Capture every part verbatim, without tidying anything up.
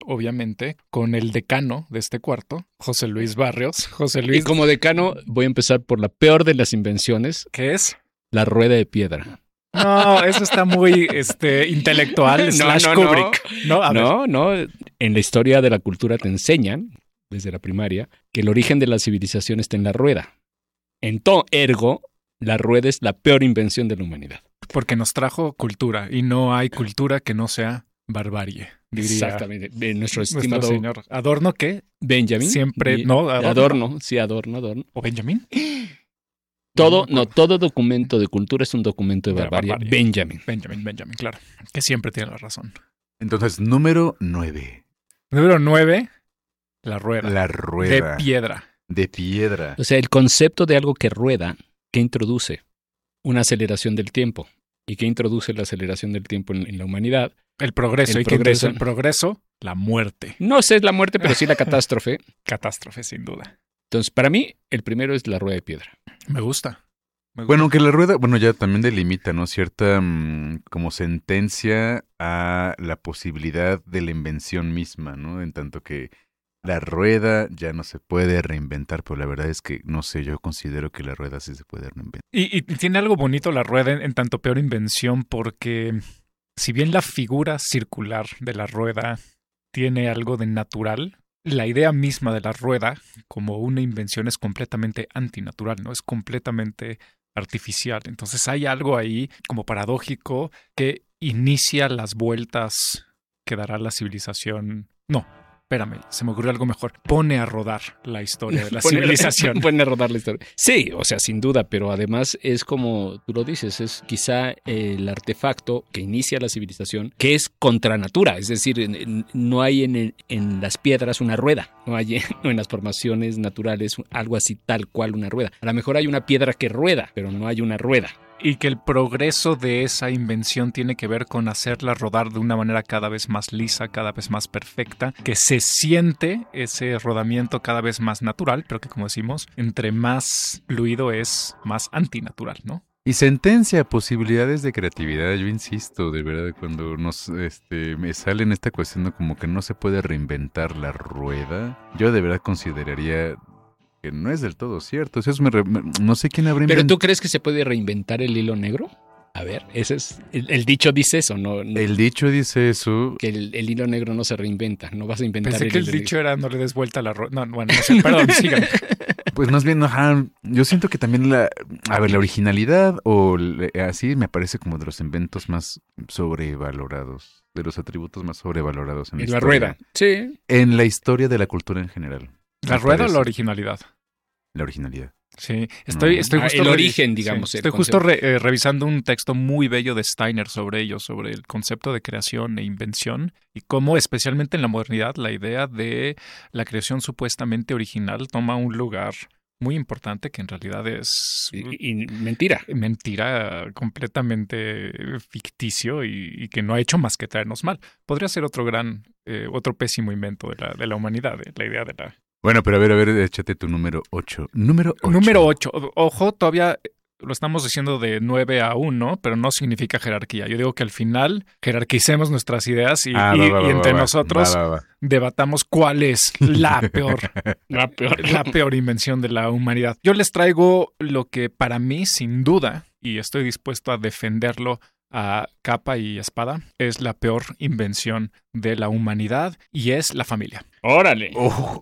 obviamente, con el decano de este cuarto, José Luis Barrios. José Luis. Y como decano voy a empezar por la peor de las invenciones. ¿Qué es? La rueda de piedra. No, eso está muy este, intelectual, no, slash no, Kubrick. No, a no, no. En la historia de la cultura te enseñan, desde la primaria, que el origen de la civilización está en la rueda. Entonces, ergo, la rueda es la peor invención de la humanidad. Porque nos trajo cultura y no hay cultura que no sea barbarie, diría. Exactamente. De nuestro Nuestro estimado señor. ¿Adorno qué? Benjamin. Siempre, Y- no, Adorno. Adorno, sí, Adorno, Adorno. ¿O Benjamin? Todo, me no, acuerdo. todo documento de cultura es un documento de De barbarie. barbarie. Benjamin. Benjamin, Benjamin, claro. Que siempre tiene la razón. Entonces, número nueve. Número nueve, la rueda. La rueda. De piedra. De piedra. O sea, el concepto de algo que rueda, que introduce una aceleración del tiempo. ¿Y que introduce la aceleración del tiempo en, en la humanidad? El progreso. El ¿Y qué progreso. entonces el progreso? La muerte. No sé es la muerte, pero sí la catástrofe. Catástrofe, sin duda. Entonces, para mí, el primero es la rueda de piedra. Me gusta. Me gusta. Bueno, aunque la rueda, bueno, ya también delimita, ¿no? Cierta mm, como sentencia a la posibilidad de la invención misma, ¿no? En tanto que la rueda ya no se puede reinventar, pero la verdad es que, no sé, yo considero que la rueda sí se puede reinventar. Y, y tiene algo bonito la rueda en, en tanto peor invención porque si bien la figura circular de la rueda tiene algo de natural, la idea misma de la rueda como una invención es completamente antinatural, ¿no? Es completamente artificial. Entonces hay algo ahí como paradójico que inicia las vueltas que dará la civilización. No, espérame, se me ocurrió algo mejor. Pone a rodar la historia de la Pone- civilización. Pone a rodar la historia. Sí, o sea, sin duda, pero además es como tú lo dices, es quizá el artefacto que inicia la civilización, que es contra natura, es decir, en- en- no hay en, el- en las piedras una rueda, no hay en, no en las formaciones naturales algo así tal cual una rueda. A lo mejor hay una piedra que rueda, pero no hay una rueda. Y que el progreso de esa invención tiene que ver con hacerla rodar de una manera cada vez más lisa, cada vez más perfecta, que se siente ese rodamiento cada vez más natural, pero que como decimos, entre más fluido es más antinatural, ¿no? Y sentencia posibilidades de creatividad, yo insisto, de verdad, cuando nos este, me sale en esta cuestión de como que no se puede reinventar la rueda, yo de verdad consideraría que no es del todo cierto. O sea, eso me re- me- no sé quién habrá ¿Pero inventado. tú crees que se puede reinventar el hilo negro? A ver, ese es el, el dicho dice eso, no, no- El dicho dice eso. que el, el hilo negro no se reinventa, no vas a inventar Pensé el que el hilo dicho era no le des vuelta a la rueda. No, bueno, no sé, perdón, síganme. Pues más bien, ajá, yo siento que también la, a ver, la originalidad o le- así me parece como de los inventos más sobrevalorados, de los atributos más sobrevalorados en la, negro. La historia. rueda. Sí. En la historia de la cultura en general. ¿La me rueda o parece. la originalidad? La originalidad. Sí, estoy, Mm. estoy Ah, justo el revi- origen, digamos, sí, el estoy justo concepto. re- eh, revisando un texto muy bello de Steiner sobre ello, sobre el concepto de creación e invención y cómo, especialmente en la modernidad, la idea de la creación supuestamente original toma un lugar muy importante que en realidad es Y, y mentira. mentira, completamente ficticio y, y que no ha hecho más que traernos mal. Podría ser otro gran, eh, otro pésimo invento de la, de la humanidad, eh, la idea de la... Bueno, pero a ver, a ver, échate tu número ocho. Número ocho. Número ocho. Ojo, todavía lo estamos diciendo de nueve a uno, pero no significa jerarquía. Yo digo que al final jerarquicemos nuestras ideas y, Ah, y- va, va, y va, entre va, va. nosotros Va, va, va. debatamos cuál es la peor, La peor. la peor invención de la humanidad. Yo les traigo lo que para mí, sin duda, y estoy dispuesto a defenderlo a capa y espada, es la peor invención de la humanidad y es la familia. Órale. Oh.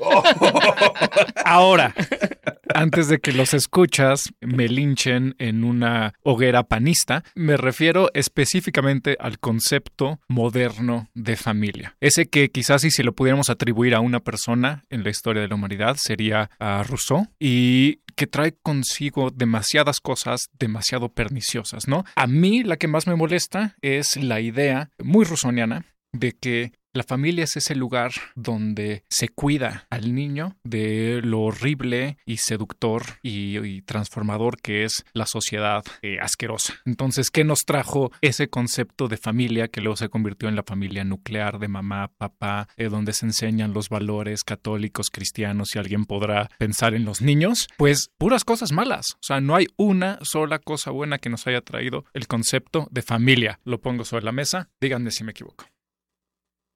Ahora, antes de que los escuchas me linchen en una hoguera panista, me refiero específicamente al concepto moderno de familia. Ese que quizás si se lo pudiéramos atribuir a una persona en la historia de la humanidad sería a Rousseau y que trae consigo demasiadas cosas demasiado perniciosas, ¿no? A mí la que más me molesta es la idea muy rusoniana de que la familia es ese lugar donde se cuida al niño de lo horrible y seductor y, y transformador que es la sociedad eh, asquerosa. Entonces, ¿qué nos trajo ese concepto de familia que luego se convirtió en la familia nuclear de mamá, papá, eh, donde se enseñan los valores católicos, cristianos, si alguien podrá pensar en los niños? Pues puras cosas malas. O sea, no hay una sola cosa buena que nos haya traído el concepto de familia. Lo pongo sobre la mesa. Díganme si me equivoco.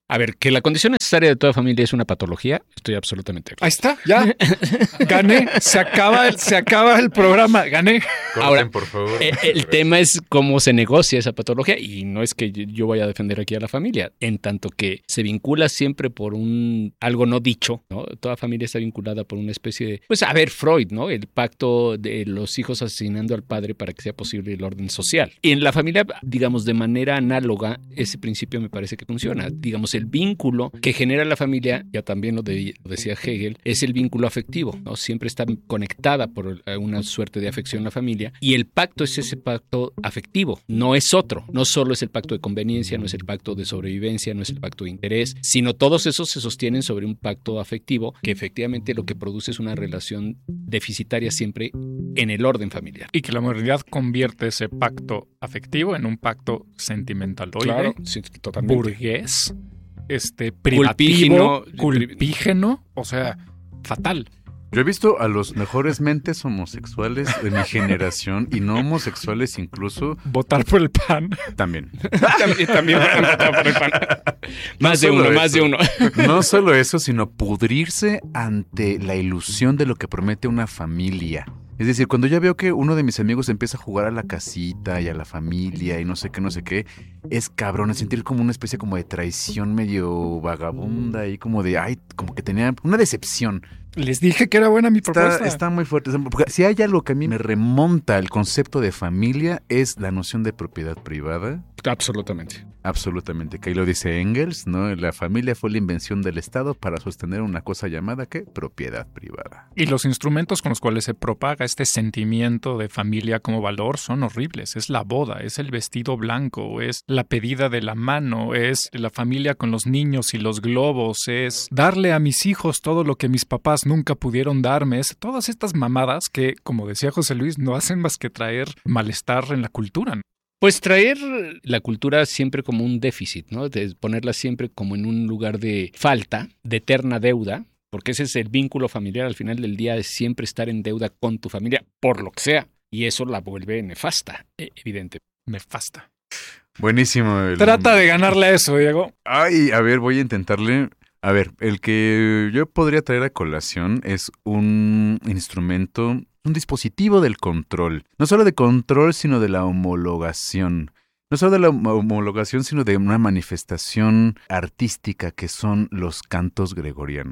A ver, que la condición necesaria de toda familia es una patología, estoy absolutamente de acuerdo. Ahí está, ya. Gané. Se acaba el, se acaba el programa. Gané. Corten, Ahora, por favor. Eh, el tema es cómo se negocia esa patología y no es que yo vaya a defender aquí a la familia, en tanto que se vincula siempre por un algo no dicho, ¿no? Toda familia está vinculada por una especie de, pues a ver, Freud, ¿no? El pacto de los hijos asesinando al padre para que sea posible el orden social. Y en la familia, digamos, de manera análoga, ese principio me parece que funciona. Digamos, el vínculo que genera la familia, ya también lo, de, lo decía Hegel, es el vínculo afectivo, ¿no? Siempre está conectada por una suerte de afección la familia y el pacto es ese pacto afectivo, no es otro, no solo es el pacto de conveniencia, no es el pacto de sobrevivencia, no es el pacto de interés, sino todos esos se sostienen sobre un pacto afectivo que efectivamente lo que produce es una relación deficitaria siempre en el orden familiar. Y que la modernidad convierte ese pacto afectivo en un pacto sentimentaloide, Claro, sí, totalmente. burgués, este, privativo, Culpígeno. culpígeno, o sea, fatal. Yo he visto a los mejores mentes homosexuales de mi generación y no homosexuales incluso Votar por el P A N. también. también, también van a votar por el P A N. Más No de solo uno, más eso. de uno. No solo eso, sino pudrirse ante la ilusión de lo que promete una familia. Es decir, cuando ya veo que uno de mis amigos empieza a jugar a la casita y a la familia y no sé qué, no sé qué, es cabrón, es sentir como una especie como de traición medio vagabunda y como de, ay, como que tenía una decepción. Les dije que era buena mi propuesta. Está, está muy fuerte. Porque si hay algo que a mí me remonta al concepto de familia es la noción de propiedad privada. Absolutamente. Absolutamente, que ahí lo dice Engels, ¿no? La familia fue la invención del Estado para sostener una cosa llamada, ¿qué? Propiedad privada. Y los instrumentos con los cuales se propaga este sentimiento de familia como valor son horribles. Es la boda, es el vestido blanco, es la pedida de la mano, es la familia con los niños y los globos, es darle a mis hijos todo lo que mis papás nunca pudieron darme. Es todas estas mamadas que, como decía José Luis, no hacen más que traer malestar en la cultura, ¿no? Pues traer la cultura siempre como un déficit, ¿no? De ponerla siempre como en un lugar de falta, de eterna deuda, porque ese es el vínculo familiar al final del día, es siempre estar en deuda con tu familia, por lo que sea, y eso la vuelve nefasta, evidente. Nefasta. Buenísimo. El... Trata de ganarle a eso, Diego. Ay, a ver, voy a intentarle. A ver, el que yo podría traer a colación es un instrumento, un dispositivo del control. No solo de control, sino de la homologación. No solo de la homologación, sino de una manifestación artística que son los cantos gregorianos.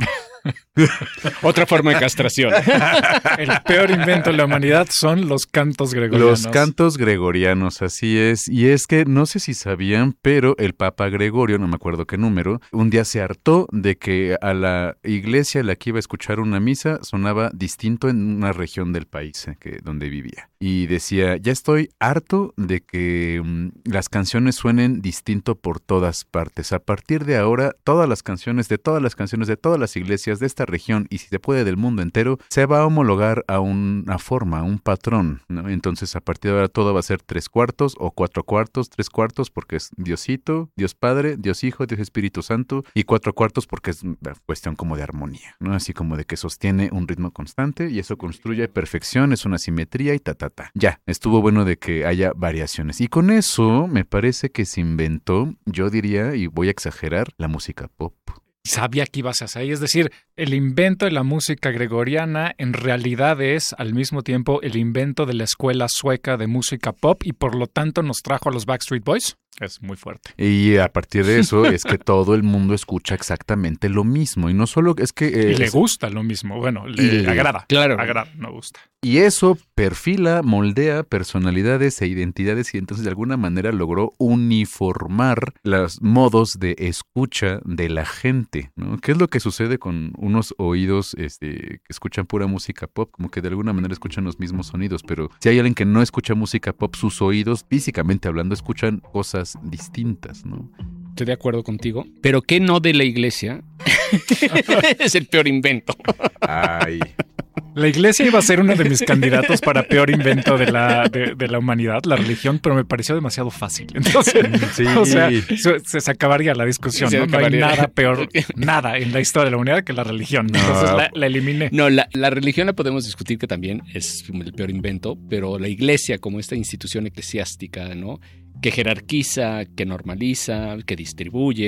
Otra forma de castración. El peor invento de la humanidad son los cantos gregorianos. Los cantos gregorianos, así es. Y es que no sé si sabían, pero el Papa Gregorio, no me acuerdo qué número, un día se hartó de que a la iglesia a la que iba a escuchar una misa sonaba distinto en una región del país eh, que, donde vivía. Y decía, ya estoy harto de que um, las canciones suenen distinto por todas partes. A partir de ahora, todas las canciones de todas las canciones de todas las iglesias de esta región y si se puede del mundo entero, se va a homologar a una forma, a un patrón, ¿no? Entonces a partir de ahora todo va a ser tres cuartos o cuatro cuartos, tres cuartos porque es Diosito, Dios Padre, Dios Hijo, Dios Espíritu Santo y cuatro cuartos porque es una cuestión como de armonía, ¿no? Así como de que sostiene un ritmo constante y eso construye perfección, es una simetría y ta ta ta. Ya, estuvo bueno de que haya variaciones y con eso me parece que se inventó, yo diría, y voy a exagerar, la música pop. Sabía que ibas hacia ahí, es decir, el invento de la música gregoriana en realidad es al mismo tiempo el invento de la escuela sueca de música pop y por lo tanto nos trajo a los Backstreet Boys. Es muy fuerte. Y a partir de eso es que todo el mundo escucha exactamente lo mismo y no solo es que... Eh, y le es... gusta lo mismo, bueno, le, y le agrada. Claro. Agrada, no gusta. Y eso perfila, moldea personalidades e identidades y entonces de alguna manera logró uniformar los modos de escucha de la gente, ¿no? ¿Qué es lo que sucede con unos oídos este, que escuchan pura música pop? Como que de alguna manera escuchan los mismos sonidos, pero si hay alguien que no escucha música pop, sus oídos, físicamente hablando, escuchan cosas distintas, ¿no? Estoy de acuerdo contigo, pero ¿qué no de la iglesia? Es el peor invento. Ay... La iglesia iba a ser uno de mis candidatos para peor invento de la, de, de la humanidad, la religión, pero me pareció demasiado fácil. Entonces, sí. O sea, se, se acabaría la discusión, ¿no? No hay nada peor, nada en la historia de la humanidad que la religión. No. Entonces la, la eliminé. No, la, la religión la podemos discutir que también es el peor invento, pero la iglesia como esta institución eclesiástica, ¿no? Que jerarquiza, que normaliza, que distribuye,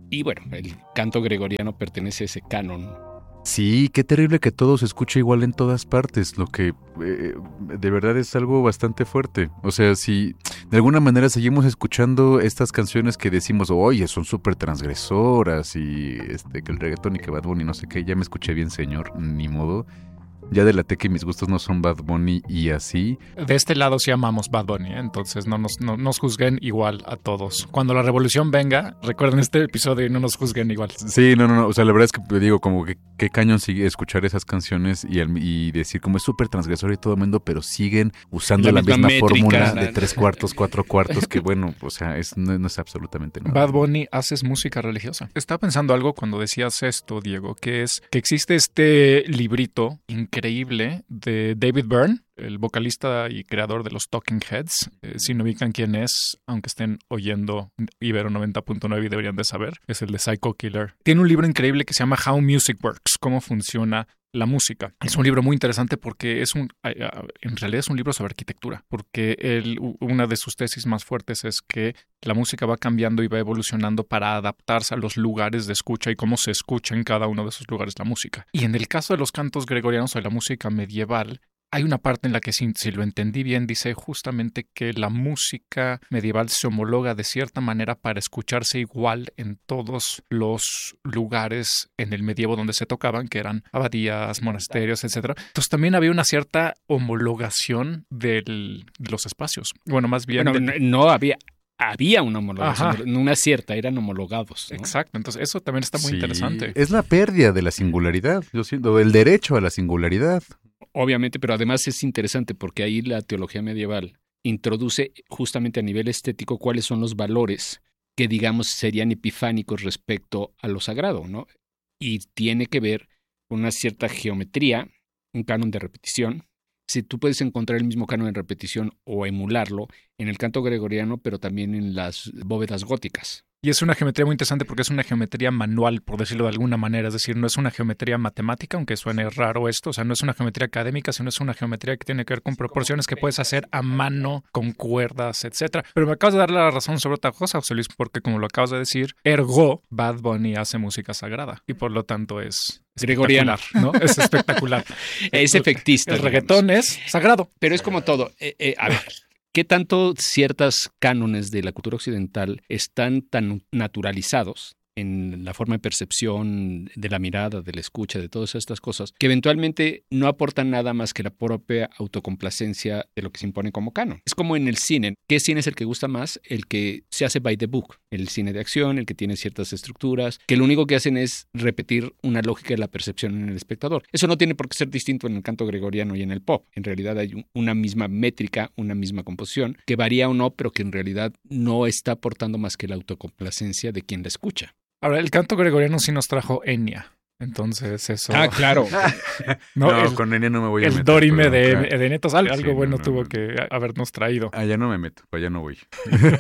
Y bueno, el canto gregoriano pertenece a ese canon. Sí, qué terrible que todo se escuche igual en todas partes, lo que eh, de verdad es algo bastante fuerte. O sea, si de alguna manera seguimos escuchando estas canciones que decimos, oye, son súper transgresoras y este que el reggaetón y que Bad Bunny no sé qué, ya me escuché bien, señor, ni modo. Ya delaté que mis gustos no son Bad Bunny y así. De este lado sí amamos Bad Bunny, ¿eh? Entonces no nos, no, nos juzguen igual a todos. Cuando la revolución venga, recuerden este episodio y no nos juzguen igual. Sí, no, no, no. O sea, la verdad es que digo, como que qué cañón sigue escuchar esas canciones y, el, y decir como es súper transgresor y todo el mundo, pero siguen usando la, la misma, misma fórmula de tres cuartos, cuatro cuartos, que bueno, o sea, es, no, no es absolutamente nada. Bad Bunny, haces música religiosa. Estaba pensando algo cuando decías esto, Diego, que es que existe este librito increíble de David Byrne, el vocalista y creador de los Talking Heads. Eh, si no ubican quién es, aunque estén oyendo Ibero noventa punto nueve y deberían de saber, es el de Psycho Killer. Tiene un libro increíble que se llama How Music Works, cómo funciona la música. Es un libro muy interesante porque es un, en realidad es un libro sobre arquitectura, porque él, una de sus tesis más fuertes es que la música va cambiando y va evolucionando para adaptarse a los lugares de escucha y cómo se escucha en cada uno de esos lugares la música. Y en el caso de los cantos gregorianos o de la música medieval, hay una parte en la que, si, si lo entendí bien, dice justamente que la música medieval se homologa de cierta manera para escucharse igual en todos los lugares en el medievo donde se tocaban, que eran abadías, monasterios, etcétera. Entonces también había una cierta homologación del, de los espacios. Bueno, más bien... Bueno, de... no, no había... Había una homologación, Ajá. una cierta, eran homologados, ¿no? Exacto, entonces eso también está muy sí, interesante. Es la pérdida de la singularidad, yo siento, el derecho a la singularidad. Obviamente, pero además es interesante porque ahí la teología medieval introduce justamente a nivel estético cuáles son los valores que, digamos, serían epifánicos respecto a lo sagrado, ¿no? Y tiene que ver con una cierta geometría, un canon de repetición. Si tú puedes encontrar el mismo canon de repetición o emularlo en el canto gregoriano, pero también en las bóvedas góticas. Y es una geometría muy interesante porque es una geometría manual, por decirlo de alguna manera. Es decir, no es una geometría matemática, aunque suene raro esto. O sea, no es una geometría académica, sino es una geometría que tiene que ver con proporciones que puedes hacer a mano, con cuerdas, etcétera. Pero me acabas de dar la razón sobre otra cosa, José Luis, porque como lo acabas de decir, ergo, Bad Bunny hace música sagrada. Y por lo tanto es... Gregoriana, ¿no? Es espectacular. Es efectista. El, el reggaetón es sagrado. Pero es como todo. Eh, eh, a ver... ¿Qué tanto ciertos cánones de la cultura occidental están tan naturalizados en la forma de percepción de la mirada, de la escucha, de todas estas cosas, que eventualmente no aportan nada más que la propia autocomplacencia de lo que se impone como canon? Es como en el cine. ¿Qué cine es el que gusta más? El que se hace by the book. El cine de acción, el que tiene ciertas estructuras, que lo único que hacen es repetir una lógica de la percepción en el espectador. Eso no tiene por qué ser distinto en el canto gregoriano y en el pop. En realidad hay una misma métrica, una misma composición, que varía o no, pero que en realidad no está aportando más que la autocomplacencia de quien la escucha. Ahora, el canto gregoriano sí nos trajo Enya. Entonces eso... Ah, claro. no, no el, con Enya no me voy a el meter. El Dorime de, de Netos, algo, sí, algo bueno no, no, tuvo no. que habernos traído. Allá no me meto, allá no voy.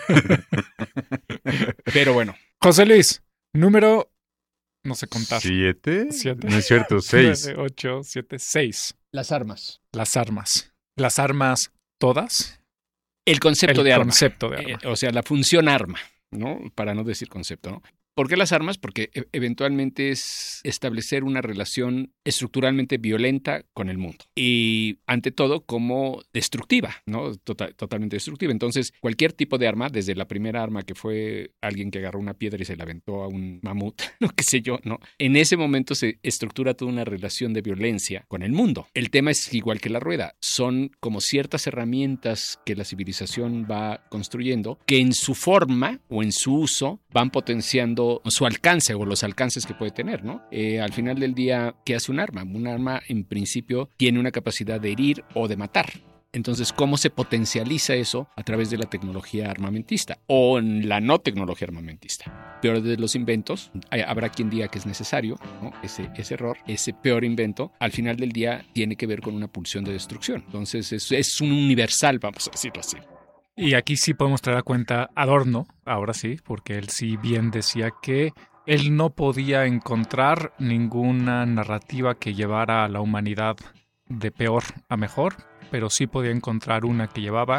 Pero bueno. José Luis, número... No sé contar. ¿Siete? Siete. No es cierto, seis. Nueve, ocho, siete, seis. Las armas. Las armas. ¿Las armas todas? El concepto el de arma. El concepto de arma. Eh, o sea, la función arma, ¿no? Para no decir concepto, ¿no? ¿Por qué las armas? Porque e- eventualmente es establecer una relación estructuralmente violenta con el mundo. Y ante todo como destructiva, ¿no? Total, totalmente destructiva. Entonces, cualquier tipo de arma, desde la primera arma que fue alguien que agarró una piedra y se la aventó a un mamut, no qué sé yo, ¿no? En ese momento se estructura toda una relación de violencia con el mundo. El tema es igual que la rueda. Son como ciertas herramientas que la civilización va construyendo que en su forma o en su uso van potenciando su alcance o los alcances que puede tener, ¿no? Eh, al final del día, ¿qué hace un arma? Un arma, en principio, tiene una capacidad de herir o de matar. Entonces, ¿cómo se potencializa eso? A través de la tecnología armamentista o en la no tecnología armamentista. Peor de los inventos, hay, habrá quien diga que es necesario, ¿no? Ese, ese error, ese peor invento, al final del día tiene que ver con una pulsión de destrucción. Entonces, es, es un universal, vamos a decirlo así. Y aquí sí podemos traer a cuenta Adorno, ahora sí, porque él sí bien decía que él no podía encontrar ninguna narrativa que llevara a la humanidad de peor a mejor, pero sí podía encontrar una que llevaba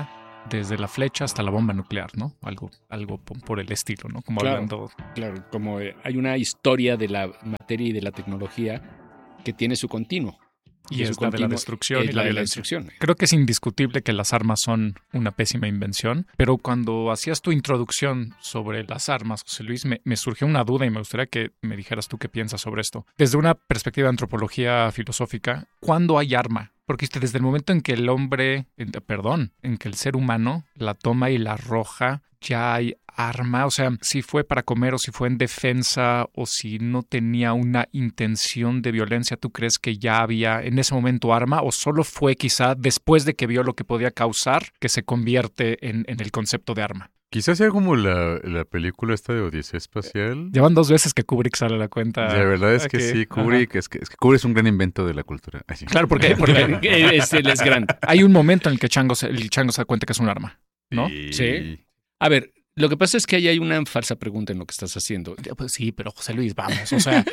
desde la flecha hasta la bomba nuclear, ¿no? Algo, algo por el estilo, ¿no? Como claro, hablando... Claro, como eh, hay una historia de la materia y de la tecnología que tiene su continuo. Y, y es la de la destrucción y la, la violencia. Destrucción. Creo que es indiscutible que las armas son una pésima invención, pero cuando hacías tu introducción sobre las armas, José Luis, me, me surgió una duda y me gustaría que me dijeras tú qué piensas sobre esto. Desde una perspectiva de antropología filosófica, ¿cuándo hay arma? Porque desde el momento en que el hombre, perdón, en que el ser humano la toma y la arroja, ya hay arma. O sea, si fue para comer o si fue en defensa o si no tenía una intención de violencia, ¿tú crees que ya había en ese momento arma? ¿O solo fue quizá después de que vio lo que podía causar que se convierte en, en el concepto de arma? Quizás sea como la, la película esta de Odisea Espacial. Llevan dos veces que Kubrick sale a la cuenta. La verdad es que, que sí, Kubrick es que, es que Kubrick es un gran invento de la cultura. Así. Claro, porque, porque es, él es grande. Hay un momento en el que Chango se, el Chango se da cuenta que es un arma, ¿no? Sí. Sí. A ver, lo que pasa es que ahí hay una falsa pregunta en lo que estás haciendo. Pues sí, pero José Luis, vamos, o sea...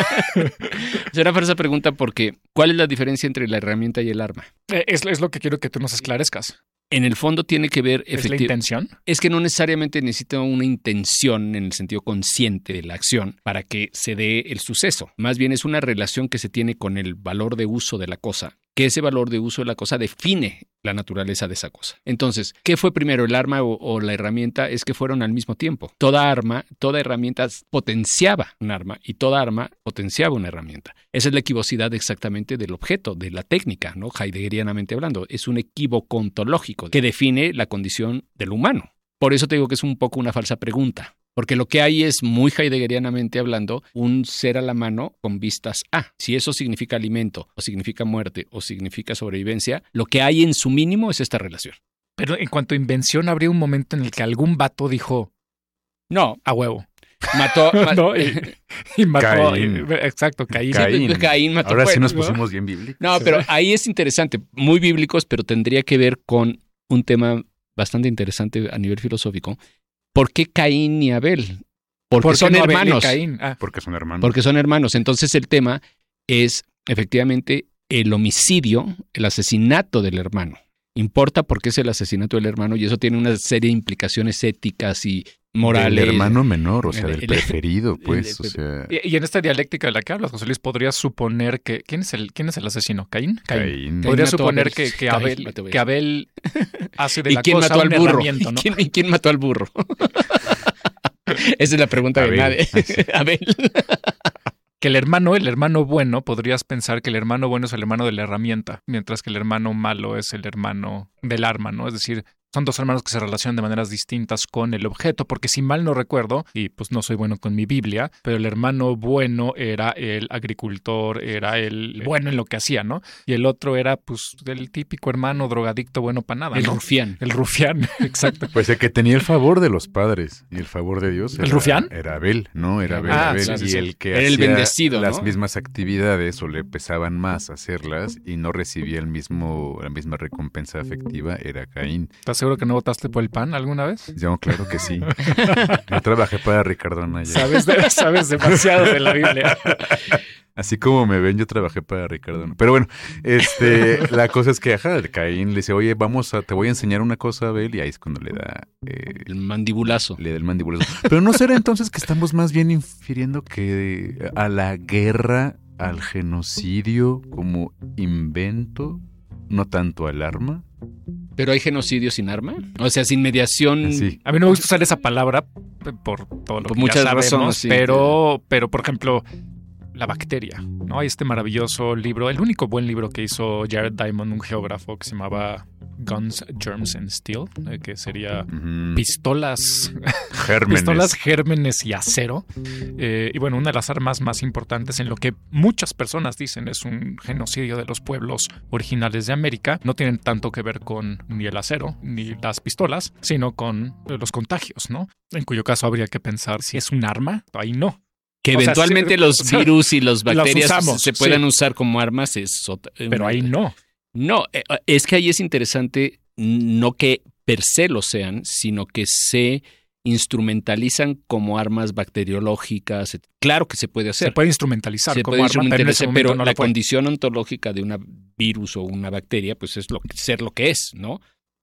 Es una falsa pregunta porque ¿cuál es la diferencia entre la herramienta y el arma? Es, es lo que quiero que tú nos esclarezcas. En el fondo tiene que ver... ¿Es la intención? Es que no necesariamente necesita una intención en el sentido consciente de la acción para que se dé el suceso. Más bien es una relación que se tiene con el valor de uso de la cosa, que ese valor de uso de la cosa define la naturaleza de esa cosa. Entonces, ¿qué fue primero, el arma o, o la herramienta? Es que fueron al mismo tiempo. Toda arma, toda herramienta potenciaba un arma y toda arma potenciaba una herramienta. Esa es la equivocidad exactamente del objeto, de la técnica, ¿no? Heideggerianamente hablando. Es un equívoco ontológico que define la condición del humano. Por eso te digo que es un poco una falsa pregunta. Porque lo que hay es, muy heideggerianamente hablando, un ser a la mano con vistas a. Si eso significa alimento, o significa muerte, o significa sobrevivencia, lo que hay en su mínimo es esta relación. Pero en cuanto a invención, habría un momento en el que algún vato dijo, no, a huevo. Mató, ma- no, y, y mató. Caín. Y, exacto, Caín. Caín. Caín mató. Ahora sí pues, nos ¿no? pusimos bien bíblicos. No, pero ahí es interesante, muy bíblicos, pero tendría que ver con un tema bastante interesante a nivel filosófico. ¿Por qué Caín y Abel? Porque ¿Por son no Abel y hermanos. Caín? Ah. Porque son hermanos. Porque son hermanos. Entonces el tema es efectivamente el homicidio, el asesinato del hermano. Importa porque es el asesinato del hermano y eso tiene una serie de implicaciones éticas y morales. El hermano menor, o sea, El- del el- preferido, pues, el- o sea... Y, y en esta dialéctica de la que hablas, José Luis, podrías suponer que... ¿Quién es el, quién es el asesino? ¿Caín? Caín. Podrías mató a suponer Abel. que, que, Caín Abel, mató a Abel. que Abel hace de ¿Y la quién cosa mató al una burro? herramienta, ¿no? ¿Y quién, y quién mató al burro? Esa es la pregunta Abel. de nadie. Abel. Que el hermano, el hermano bueno, podrías pensar que el hermano bueno es el hermano de la herramienta, mientras que el hermano malo es el hermano del arma, ¿no? Es decir, son dos hermanos que se relacionan de maneras distintas con el objeto, porque si mal no recuerdo, y pues no soy bueno con mi Biblia, pero el hermano bueno era el agricultor, era el bueno en lo que hacía, ¿no? Y el otro era pues el típico hermano drogadicto bueno para nada, El ¿no? rufián. El rufián, exacto. Pues el que tenía el favor de los padres y el favor de Dios. ¿El era- rufián? Era Abel, ¿no? Era Abel. Ah, Abel, sí, sí, y sí. el que Era el hacía bendecido, las ¿no? mismas actividades o le pesaban más hacerlas y no recibía el mismo, la misma recompensa afectiva era Caín. ¿Estás seguro que no votaste por el pan alguna vez? Yo, claro que sí. Yo trabajé para Ricardo Anaya. Sabes, de- sabes demasiado de la Biblia. Así como me ven, yo trabajé para Ricardo Anaya. Pero bueno, este, la cosa es que, ajá, Caín le dice, oye, vamos a, te voy a enseñar una cosa a Abel, y ahí es cuando le da, eh, El mandibulazo. le da el mandibulazo. Pero ¿no será entonces que estamos más bien infiriendo que a la guerra, al genocidio como invento, no tanto al arma? ¿Pero hay genocidio sin arma? O sea, sin mediación. Sí. A mí no me gusta usar esa palabra por todo lo Por que muchas ya sabemos, razones, sí. pero, pero por ejemplo, la bacteria, ¿no? Hay este maravilloso libro, el único buen libro que hizo Jared Diamond, un geógrafo, que se llamaba Guns, Germs and Steel, eh, que sería Ujú. pistolas, Gérmenes. pistolas, gérmenes y acero. Eh, y bueno, una de las armas más importantes en lo que muchas personas dicen es un genocidio de los pueblos originales de América. No tienen tanto que ver con ni el acero ni las pistolas, sino con eh, los contagios, ¿no? En cuyo caso habría que pensar si es un arma, ahí no. Que O sea, eventualmente sí, los o sea, virus y los bacterias usamos, se puedan sí. usar como armas. Es otra- Pero ahí no. No, eh, es que ahí es interesante no que per se lo sean, sino que se instrumentalizan como armas bacteriológicas. Claro que se puede hacer. Se puede instrumentalizar Se como puede arma, pero en ese instrumentalizar, momento pero no la lo fue. condición ontológica de un virus o una bacteria, pues es lo, ser lo que es, ¿no?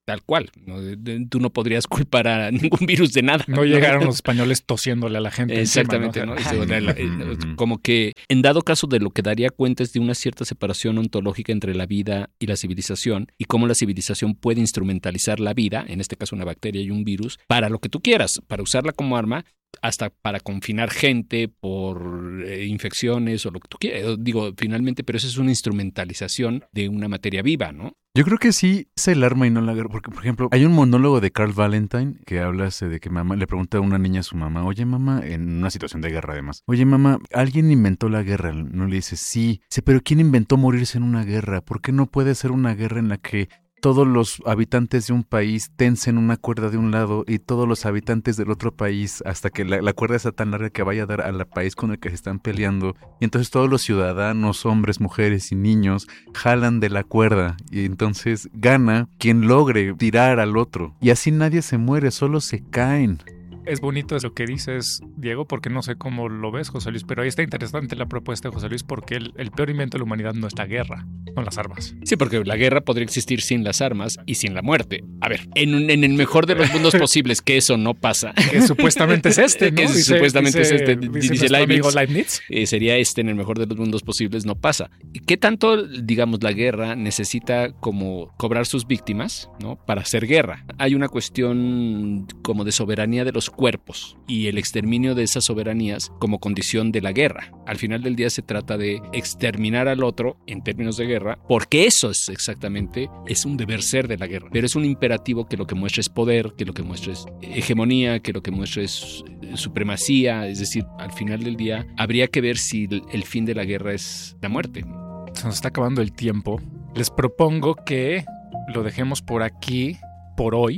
tal cual. ¿no? Tú no podrías culpar a ningún virus de nada. No llegaron los españoles tosiéndole a la gente. Exactamente, encima, ¿no? ¿no? Como que en dado caso de lo que daría cuenta es de una cierta separación ontológica entre la vida y la civilización y cómo la civilización puede instrumentalizar la vida, en este caso una bacteria y un virus, para lo que tú quieras, para usarla como arma, hasta para confinar gente por eh, infecciones o lo que tú quieras. Digo, finalmente, pero eso es una instrumentalización de una materia viva, ¿no? Yo creo que sí es el arma y no la guerra, porque por ejemplo hay un monólogo de Carl Valentine que habla de que mamá le pregunta a una niña a su mamá, oye mamá, en una situación de guerra además, oye mamá, ¿alguien inventó la guerra? No le dice, sí, dice, pero ¿quién inventó morirse en una guerra? ¿Por qué no puede ser una guerra en la que todos los habitantes de un país tensen una cuerda de un lado y todos los habitantes del otro país hasta que la, la cuerda sea tan larga que vaya a dar al país con el que se están peleando? Y entonces todos los ciudadanos, hombres, mujeres y niños jalan de la cuerda y entonces gana quien logre tirar al otro. Y así nadie se muere, solo se caen. Es bonito lo que dices, Diego, porque no sé cómo lo ves, José Luis, pero ahí está interesante la propuesta de José Luis porque el, el peor invento de la humanidad no es la guerra, son las armas. Sí, porque la guerra podría existir sin las armas y sin la muerte. A ver, en, un, en el mejor de los mundos posibles, que eso no pasa. Que supuestamente es este, ¿no? Que dice, supuestamente dice, es este, dice, dice Leibniz. Leibniz. Eh, sería este en el mejor de los mundos posibles, no pasa. ¿Qué tanto, digamos, la guerra necesita como cobrar sus víctimas, ¿no? Para hacer guerra? Hay una cuestión como de soberanía de los cuerpos y el exterminio de esas soberanías como condición de la guerra. Al final del día se trata de exterminar al otro en términos de guerra, porque eso es exactamente, es un deber ser de la guerra, pero es un imperativo que lo que muestra es poder, que lo que muestra es hegemonía, que lo que muestra es supremacía, es decir, al final del día habría que ver si el fin de la guerra es la muerte. Se nos está acabando el tiempo. Les propongo que lo dejemos por aquí, por hoy,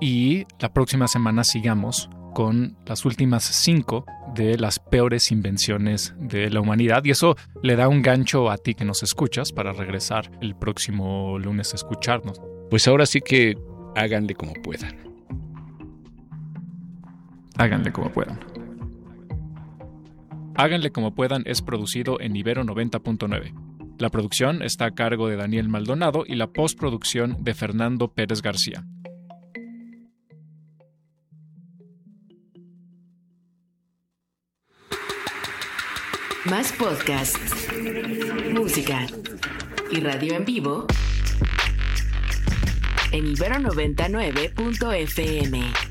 y la próxima semana sigamos con las últimas cinco de las peores invenciones de la humanidad. Y eso le da un gancho a ti que nos escuchas para regresar el próximo lunes a escucharnos. Pues ahora sí que háganle como puedan. Háganle como puedan. Háganle como puedan es producido en Ibero noventa punto nueve. La producción está a cargo de Daniel Maldonado y la postproducción de Fernando Pérez García. Más podcasts, música y radio en vivo en ibero noventa y nueve punto efe eme.